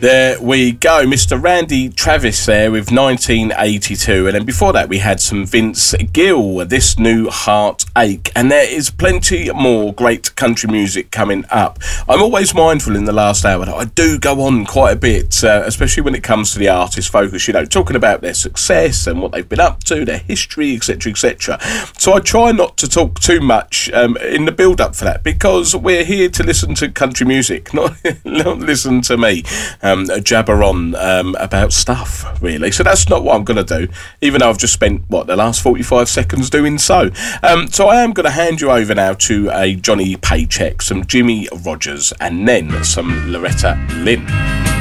There we go, Mr. Randy Travis there with 1982, and then before that we had some Vince Gill, This New Heartache, and there is plenty more great country music coming up. I'm always mindful in the last hour that I do go on quite a bit, especially when it comes to the artist focus, you know, talking about their success and what they've been up to, their history, etc, etc. So I try not to talk too much in the build up for that, because we're here to listen to country music, not listen to me jabber on about stuff, really. So that's not what I'm going to do, even though I've just spent, the last 45 seconds doing so. So I am going to hand you over now to a Johnny Paycheck, some Jimmy Rogers, and then some Loretta Lynn.